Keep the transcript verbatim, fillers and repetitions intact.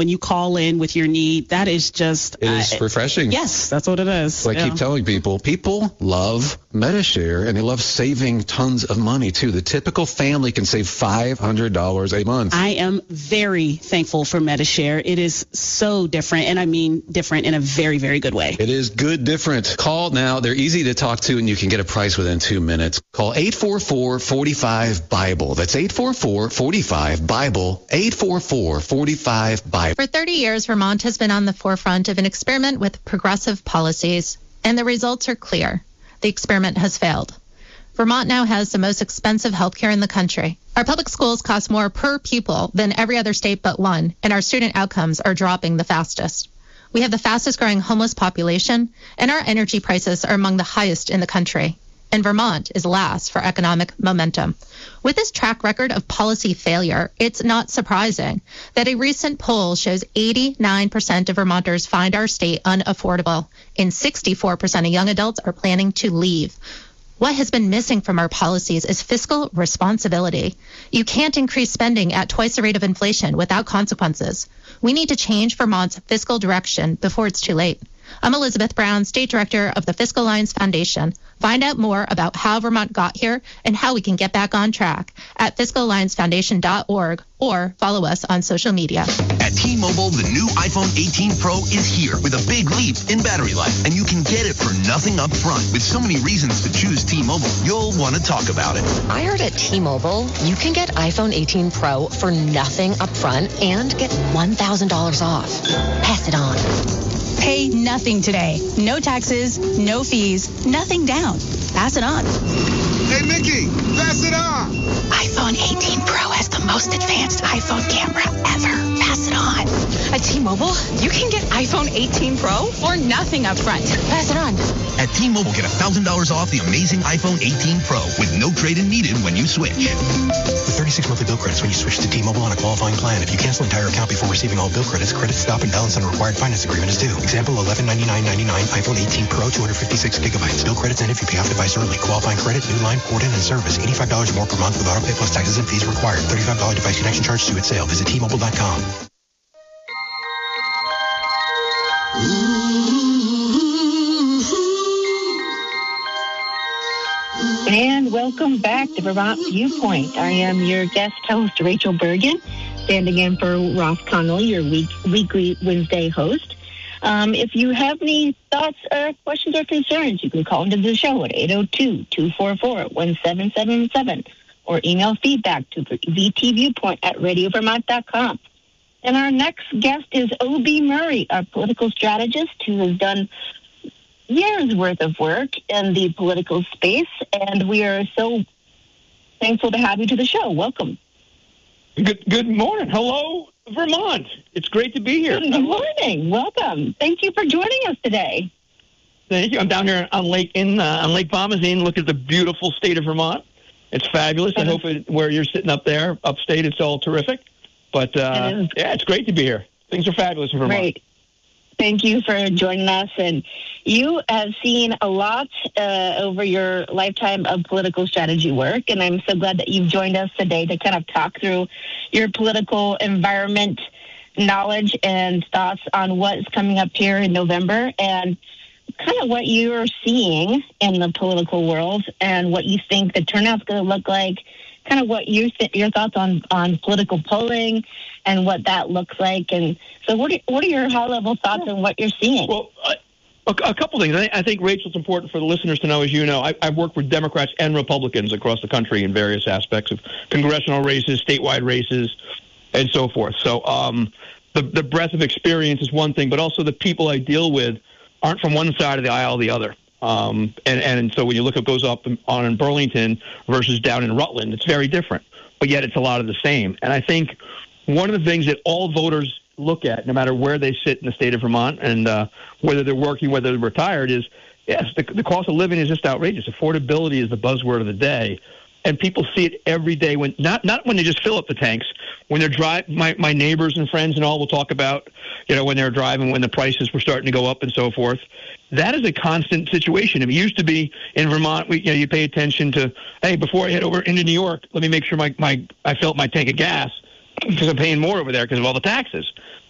when you call in with your need, that is just... It is uh, refreshing. Yes, that's what it is. So I yeah. keep telling people, people love Medi-Share, and they love saving tons of money, too. The typical family can save five hundred dollars a month. I am very thankful for Medi-Share. It is so different, and I mean different in a very, very good way. It is good different. Call now. They're easy to talk to, and you can get a price within two minutes. Call eight four four, four five, BIBLE. That's eight four four, four five, BIBLE, eight four four, four five, BIBLE. For thirty years, Vermont has been on the forefront of an experiment with progressive policies, and the results are clear. The experiment has failed. Vermont now has the most expensive health care in the country. Our public schools cost more per pupil than every other state but one, and our student outcomes are dropping the fastest. We have the fastest growing homeless population, and our energy prices are among the highest in the country. And Vermont is last for economic momentum. With this track record of policy failure, it's not surprising that a recent poll shows eighty-nine percent of Vermonters find our state unaffordable, and sixty-four percent of young adults are planning to leave. What has been missing from our policies is fiscal responsibility. You can't increase spending at twice the rate of inflation without consequences. We need to change Vermont's fiscal direction before it's too late. I'm Elizabeth Brown, State Director of the Fiscal Alliance Foundation. Find out more about how Vermont got here and how we can get back on track at fiscal alliance foundation dot org or follow us on social media. At T-Mobile, the new iPhone eighteen Pro is here with a big leap in battery life, and you can get it for nothing up front. With so many reasons to choose T-Mobile, you'll want to talk about it. I heard at T-Mobile, you can get iPhone eighteen Pro for nothing up front and get one thousand dollars off. Pass it on. Pay nothing today. No taxes, no fees, nothing down. Pass it on. Hey, Mickey, pass it on. iPhone eighteen Pro has the most advanced iPhone camera ever. Pass it on. At T-Mobile, you can get iPhone eighteen Pro for nothing up front. Pass it on. At T-Mobile, get one thousand dollars off the amazing iPhone eighteen Pro with no trade-in needed when you switch. With thirty-six monthly bill credits when you switch to T-Mobile on a qualifying plan. If you cancel entire account before receiving all bill credits, credit stop and balance on a required finance agreement is due. Example, eleven ninety-nine ninety-nine, iPhone eighteen Pro, two hundred fifty-six gigabytes. Bill credits end if you pay off device early. Qualifying credit, new line, port in, and service. eighty-five dollars more per month with auto pay plus taxes and fees required. thirty-five dollars device connection charge due at sale. Visit T Mobile dot com. And welcome back to Vermont Viewpoint. I am your guest host, Rachel Bergen, standing in for Ross Connolly, your week, weekly Wednesday host. Um, if you have any thoughts, or questions, or concerns, you can call into the show at eight oh two, two four four, one seven seven seven or email feedback to v t viewpoint at radio vermont dot com. And our next guest is O B Murray, our political strategist who has done years worth of work in the political space, and we are so thankful to have you to the show. Welcome. Good good morning. Hello, Vermont. It's great to be here. Good morning. Welcome. Thank you for joining us today. Thank you. I'm down here on Lake in uh, on Lake Bomazene. Look at the beautiful state of Vermont. It's fabulous. I hope it, where you're sitting up there, upstate, it's all terrific. But uh, it yeah, it's great to be here. Things are fabulous in Vermont. Great. Thank you for joining us. And you have seen a lot uh, over your lifetime of political strategy work, and I'm so glad that you've joined us today to kind of talk through your political environment knowledge and thoughts on what's coming up here in November and kind of what you're seeing in the political world and what you think the turnout's going to look like, kind of what you th- your thoughts on, on political polling and what that looks like. And so what are, what are your high-level thoughts on what you're seeing? Well, uh, a, a couple things. I, I think, Rachel, it's important for the listeners to know, as you know, I, I've worked with Democrats and Republicans across the country in various aspects of congressional races, statewide races, and so forth. So um, the, the breadth of experience is one thing, but also the people I deal with aren't from one side of the aisle or the other. Um, and, and so when you look at what goes up on in Burlington versus down in Rutland, it's very different, but yet it's a lot of the same. And I think one of the things that all voters look at, no matter where they sit in the state of Vermont and uh, whether they're working, whether they're retired, is, yes, the, the cost of living is just outrageous. Affordability is the buzzword of the day. And people see it every day, when not not when they just fill up the tanks, when they're drive. My, my neighbors and friends and all will talk about, you know, when they're driving, when the prices were starting to go up and so forth. That is a constant situation. It used to be in Vermont, we, you know, you pay attention to, hey, before I head over into New York, let me make sure my, my I fill up my tank of gas because I'm paying more over there because of all the taxes.